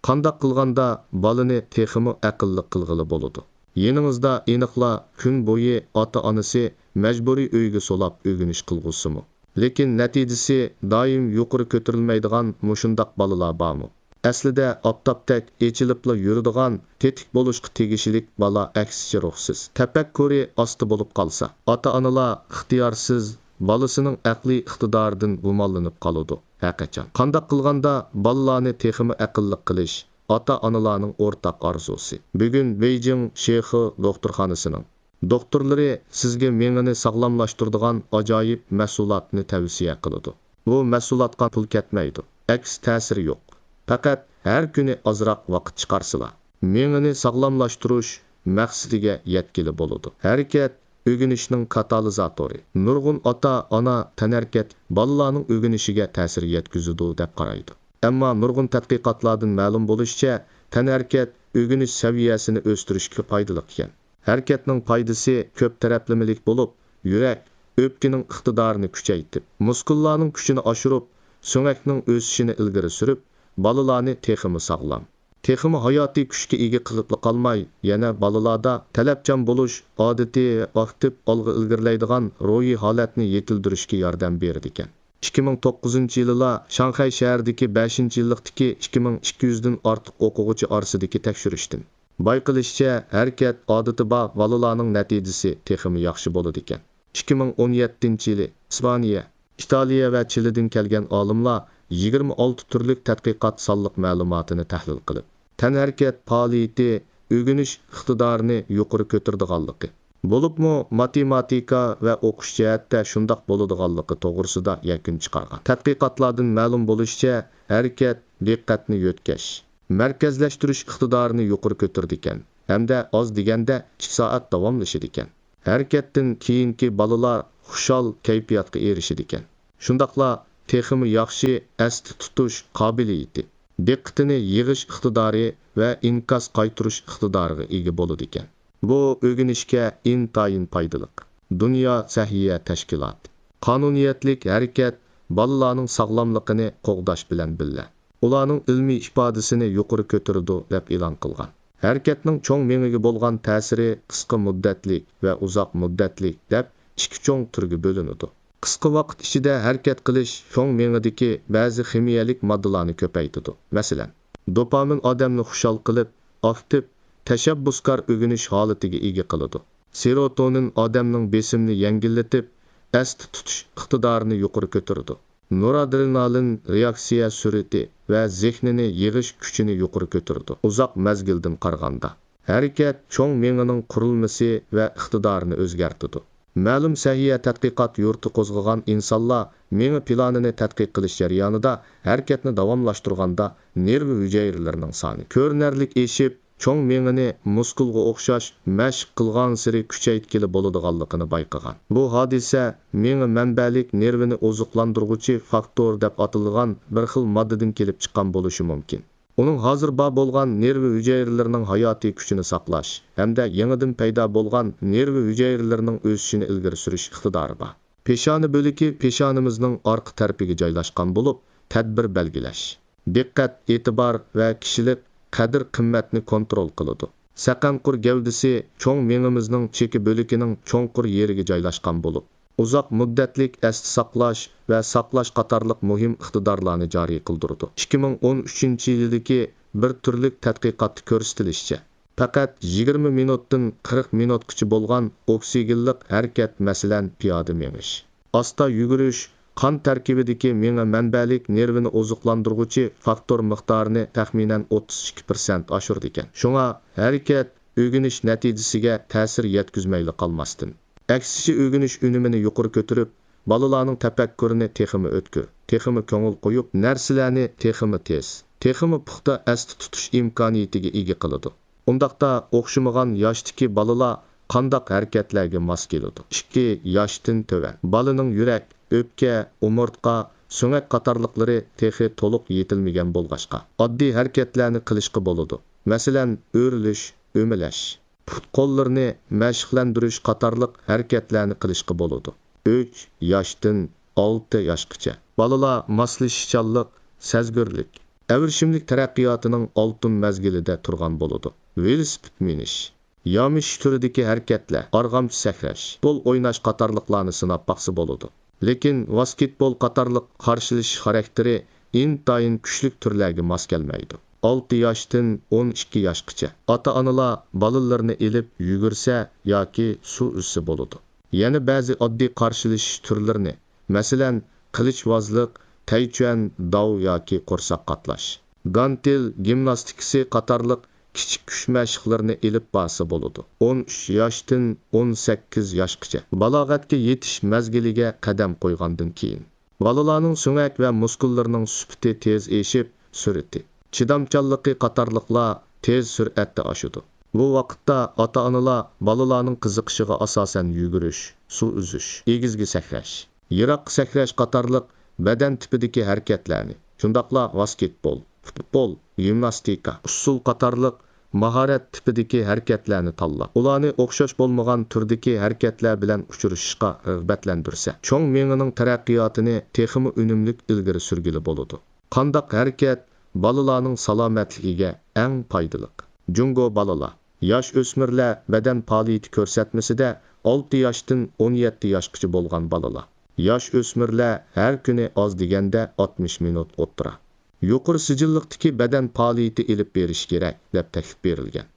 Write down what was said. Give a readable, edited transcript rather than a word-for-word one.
Qandaq qilganda balani texmi aqlli qilg'ili bo'ladi. Yeningizda aniqla kun bo'yi ota-onasi majburiy uyga solab o'rganish qilg'usimi. Lekin natijasi doim yuqori ko'tarilmaydigan mushundaq balalar bormi? Aslida oftobdek echilibla yuradigan, tetik bo'lishga tegishlik bala aksicha ruhsiz. Tafakkuri osti bo'lib qolsa, ota-onalar ixtiyorsiz balasining aqliy iqtidoridan g'umollanib qoladi. Haqiqatan. Qandaq qilganda balalarni texmi aqlli qilish ota-onalarning o'rtaq orzusi. Bugun Beijing Shexi doktorxonasining doktorlari sizga mengini sog'lomlashtiradigan ajoyib mahsulotni tavsiya qiladi. Bu mahsulotga pul ketmaydi. Aks ta'siri yo'q. Faqat har kuni ozroq vaqt chiqarsizlar. Mengini sog'lomlashtirish maqsadiga yetkili bo'ladi. Harakat o'rganishning katalizatori. Nurg'un ota-ona tanarkat bolalarning o'rganishiga ta'sir yetkazadi deb qaraydi. Ammo nurg'un tadqiqotlardan ma'lum bo'lishicha, tanarkat o'rganish saviyasini o'stirishga foydali ekan. Harakatning foydasi ko'p taraflamalik bo'lib, yurak, o'pkaning iqtidorini kuchaytirib, muskullarning kuchini oshirib, so'ngakning o'sishini ilgari surib, balalarni texmi sog'lom, texmi hayotiy kuchga ega qilib qolmay, yana balalarda talabchan bo'lish odatiy aktiv olg'a ilgarilaydigan ruhiy holatni yetildirishga yordam berdi ekan. 2009-yilda Shanxay shahridagi 5-yillikdagi 2200 dan ortiq o'quvchi orasidagi tekshirishdan bayqilishicha, harakat odati bor balalarning natijasi texmi yaxshi bo'ladi ekan. 2017-yili Ispaniya, Italiya va Chilidan kelgan olimlar 26 turlik tadqiqot sonliq ma'lumotini tahlil qilib, tanharakat faoliyati o'rganish iqtidorini yuqori ko'taradiganligi, bo'libmi matematika va o'qish jihatda shundoq bo'ladiganligi to'g'risida yakun chiqargan. Tadqiqotlardan ma'lum bo'lishicha, harakat diqqatni yo'tkash, markazlashtirish iqtidorini yuqori ko'tardi ekan, hamda oz deganda 2 soat davomlashadi ekan. Harakatdan keyingi balalar xushal kayfiyatga erishadi ekan. Shundaqla texmi yaxshi asti tutish qobiliyati, diqqatini yig'ish iqtidori va inkas qaytirish iqtidoriga ega bo'ladi ekan. Bu o'rganishga intayin foydali. Dunyo sahiya tashkiloti qonuniyatlik harakat balalarning sog'lomligini qo'g'dash bilan birga ularning ilmiy ifodasini yuqori ko'taradi deb e'lon qilgan. Harakatning cho'ng mengiga bo'lgan ta'siri qisqa muddatlik va uzoq muddatlik deb ikki cho'ng turga bo'linadi. Qisqa vaqt ichida harakat qilish cho'ng mengidagi ba'zi ximiyalik moddalarni ko'paytiradi. Masalan, dopamin odamni xushal qilib, aktiv, tashabbuskor o'rganish holatiga ega qiladi. Serotonin odamning besimni yengillatib, asti tutish iqtidorini yuqori ko'taradi. Noradrenalin reaksiya sur'ati va zehnini yig'ish kuchini yuqori ko'taradi. Uzoq mazgildan qaraganda harakat cho'ng mengining qurilmasi va iqtidorini o'zgartiradi. Ma'lum sahiya tadqiqot yurti qo'zg'agan insonlar mengi planini tadqiq qilish jarayonida harakatni davomlashtirganda nerv hujayralarining soni ko'rinarlik eshib, cho'ng mengini muskulga o'xshash mashq qilgan siri kuchaytkili bo'ladiganligini bayqagan. Bu hodisa mengi manbalik nervini oziqlantiruvchi faktor deb atalgan bir xil moddadan kelib chiqqan bo'lishi mumkin. Uning hozir bor bo'lgan nerv hujayralarining hayotiy kuchini saqlash hamda yangidan paydo bo'lgan nerv hujayralarining o'sishini ilgari surish iqtidori bor. Peshona bo'liki peshonamizning orqa tarafiga joylashgan bo'lib, tadbir belgilash, diqqat, e'tibor va kishilik qadr-qimmatni kontrol qiladi. Saqanqur gavdasi cho'ng mengimizning cheki bo'likining cho'nqur yeriga joylashgan bo'lib, uzoq muddatlik asti saqlash va saqlash qatorliq muhim iqtidorlarni joriy qildirdi. 2013-yildagi bir turlik tadqiqotda ko'rsatilishicha, faqat 20 minutdan 40 minutgacha bo'lgan oksigenlik harakat, masalan, piyoda menish, asta yugurish, qon tarkibidagi menga manbalik nervini oziqlantiruvchi faktor miqdorini taxminan 32% oshirdi ekan. Shunga harakat o'rganish natijasiga ta'sir yetkazmayli qolmasdan, aksicha o'rganish unumini yuqori ko'tarib, balalarning tafakkurini texmi o'tkir, texmi ko'ngil qo'yib, narsalarni texmi tez, texmi puxta asti tutish imkoniyatiga ega qiladi. Undaqda o'xshamagan yoshdagi balalar qandaq harakatlarga mos keladi. 2 yoshdan to'van balaning yurak, o'pka, umurtqa, so'ngak qatorliqlari texi to'liq yetilmagan bo'lg'achqa oddiy harakatlarni qilishga bo'ladi. Masalan, o'rilish, o'milash, qo'llarni mashqlantirish qatorliq harakatlarni qilishga bo'ladi. 3 yoshdan 6 yoshgacha balalar moslashishchanlik, sezgirlik, Әвіршімлік тәрәққиятының алтын мәзгіліде тұрған болуды. Велосипед мinish, yamish türüdeki hareketler, argamçı sakrash, futbol oynash qatarlıqlarını sınap baqsı boludu. Lekin basketbol qatarlıq qarşılış xarakteri intayin küçlük türlerge mas kelmeydi. 6 yaşdan 12 yaşqıcha ata-analar balalarını elib yugursa yoki suv üssü boludu. Yana ba'zi oddiy qarshilish turlarini, masalan, qilichvozlik, taychuan, dov yoki qo'rsoq qatlash, gantel gimnastikasi qatorliq kichik kuch mashqlarini elib borsa bo'ladi. 13 yoshdan 18 yoshgacha balog'atga yetish mazgiliga qadam qo'ygandan keyin bolalarning so'ngak va muskullarining sifati tez eshib, sur'ati, chidamchanligi qatorliqlar tez sur'atda oshadi. Bu vaqtda ota-onalar bolalarning qiziqishiga asosan yugurish, suv uzish, egizgi sakrash, yiroq sakrash qatorliq badan tipidagi harakatlarni, shundaqla basketbol, futbol, gimnastika, usul qatorliq mahorat tipidagi harakatlarni tanlab, ularni o'xshash bo'lmagan turdagi harakatlar bilan uchrashishga rag'batlantirsa, cho'ng miyaning taraqqiyotini texmi unumli ilgari surgili bo'ladi. Qandaq harakat bolalarning salomatligiga eng foydali? Jungo bolalar, yosh o'smirlar badan faoliyati ko'rsatmasida 6 yoshdan 17 yoshgacha bo'lgan bolalar. Yosh o'smirlar har kuni oz deganda 60 minut o'tira yuqori sijilliqdagi badan faoliyati ilib berish kerak deb taklif berilgan.